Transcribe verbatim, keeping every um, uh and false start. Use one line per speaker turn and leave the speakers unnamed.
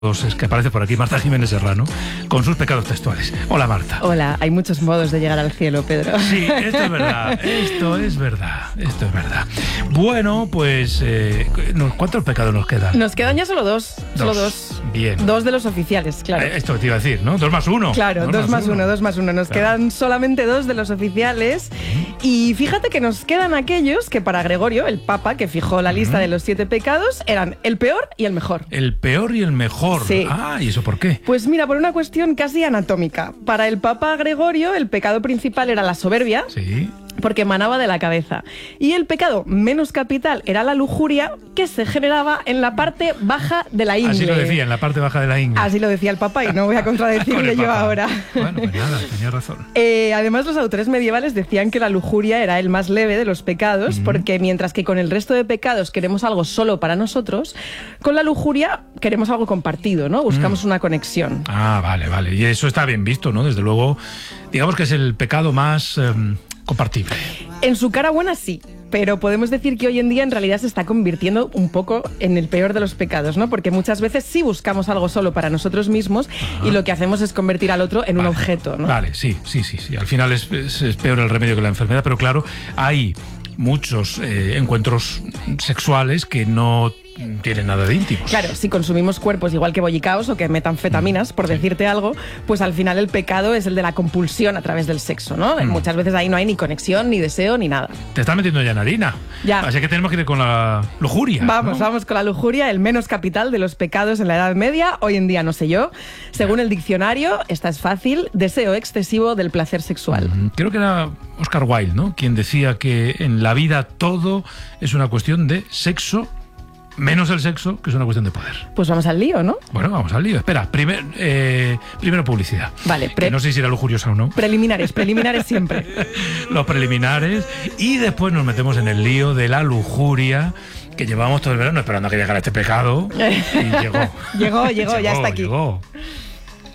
Es que aparece por aquí Marta Jiménez Serrano con sus pecados textuales. Hola, Marta.
Hola, hay muchos modos de llegar al cielo, Pedro.
Sí, esto es verdad, esto es verdad, esto es verdad. Bueno, pues, eh, ¿cuántos pecados nos quedan?
Nos quedan ya solo dos,
dos.
solo dos.
Bien.
Dos de los oficiales, claro.
Eh, esto te iba a decir, ¿no? Dos más uno.
Claro, dos, dos más uno, uno, dos más uno. Nos claro. quedan solamente dos de los oficiales. Uh-huh. Y fíjate que nos quedan aquellos que para Gregorio, el Papa, que fijó la lista uh-huh. de los siete pecados, eran el peor y el mejor.
El peor y el mejor.
Sí.
Ah, ¿y eso por qué?
Pues mira, por una cuestión casi anatómica. Para el Papa Gregorio, el pecado principal era la soberbia.
Sí.
Porque emanaba de la cabeza. Y el pecado menos capital era la lujuria, que se generaba en la parte baja de la ingle.
Así lo decía, en la parte baja de la ingle.
Así lo decía el Papa y no voy a contradecirle yo ahora.
Bueno, pues nada, tenía razón.
Eh, además, los autores medievales decían que la lujuria era el más leve de los pecados, uh-huh. porque mientras que con el resto de pecados queremos algo solo para nosotros, con la lujuria queremos algo compartido, ¿no? Buscamos uh-huh. una conexión.
Ah, vale, vale. Y eso está bien visto, ¿no? Desde luego, digamos que es el pecado más... Eh, compartible.
En su cara buena sí, pero podemos decir que hoy en día en realidad se está convirtiendo un poco en el peor de los pecados, ¿no? Porque muchas veces sí buscamos algo solo para nosotros mismos Ajá. y lo que hacemos es convertir al otro en
vale.
un objeto, ¿no?
Vale, sí, sí, sí, sí. Al final es, es, es peor el remedio que la enfermedad, pero claro, hay muchos eh, encuentros sexuales que no tienen nada de íntimos.
Claro, si consumimos cuerpos igual que bollicaos o que metanfetaminas, por sí. decirte algo, pues al final el pecado es el de la compulsión a través del sexo, ¿no? Mm. Muchas veces ahí no hay ni conexión, ni deseo, ni nada.
Te estás metiendo ya en harina.
Ya.
Así que tenemos que ir con la lujuria.
Vamos,
¿no?
vamos con la lujuria, el menos capital de los pecados en la Edad Media. Hoy en día no sé yo. Según el diccionario, esta es fácil, deseo excesivo del placer sexual.
Mm, creo que era Oscar Wilde, ¿no? Quien decía que en la vida todo es una cuestión de sexo, menos el sexo, que es una cuestión de poder.
Pues vamos al lío, ¿no?
Bueno, vamos al lío. Espera, primer, eh, primero publicidad.
Vale. Pre-
que no sé si era lujuriosa o no.
Preliminares, preliminares siempre.
Los preliminares. Y después nos metemos en el lío de la lujuria, que llevamos todo el verano esperando a que llegara este pecado. Y llegó.
llegó, llegó, ya está aquí.
Llegó.